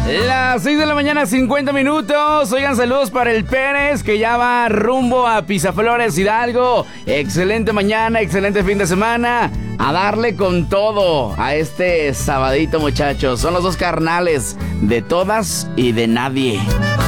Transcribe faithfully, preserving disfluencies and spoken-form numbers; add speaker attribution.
Speaker 1: Las seis de la mañana, cincuenta minutos. Oigan, saludos para el Pérez, que ya va rumbo a Pisaflores, Hidalgo. Excelente mañana, excelente fin de semana. A darle con todo a este sabadito, muchachos. Son los dos carnales, de todas y de nadie.